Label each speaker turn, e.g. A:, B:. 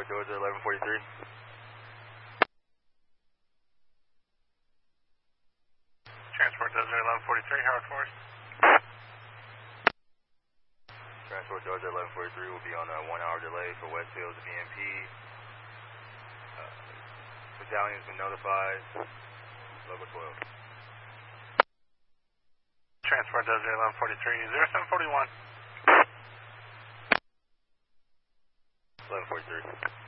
A: Transport Georgia 1143.
B: Transport Georgia 1143, Howard Forest.
A: Transport Georgia 1143 will be on a 1 hour delay for West Hills BMP. Battalion's been notified. Local 12.
B: Transport Georgia 1143, 0741.
A: 1143.